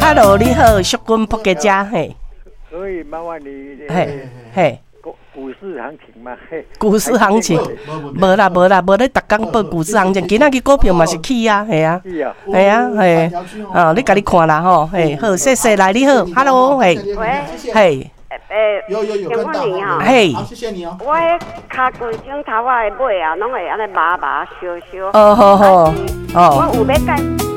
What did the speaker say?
，Hello， 你好，淑君仆家家，嘿。 所以麻烦你， 嘿， 股市行情嘛， 股市行情，无啦，你逐工报股市行情，今仔日股票嘛是起啊，系啊，系啊，嘿，哦，你家己看啦吼，嘿，好，谢谢，来你好 ，Hello， 嘿，嘿。 有看到哈， 嘿， 好，谢谢你哦。 我迄骹规种头发的尾啊，拢会安尼麻麻烧烧。 哦，好， 我有要改。